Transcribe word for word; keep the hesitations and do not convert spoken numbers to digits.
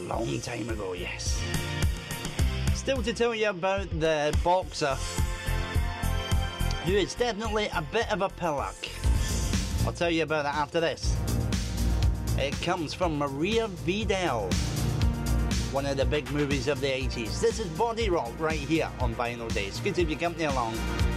long time ago, yes. Still to tell you about the boxer, who is definitely a bit of a pillock. I'll tell you about it after this. It comes from Maria Vidal, one of the big movies of the eighties. This is Body Rock right here on Vinyl Days. Good to have your company along.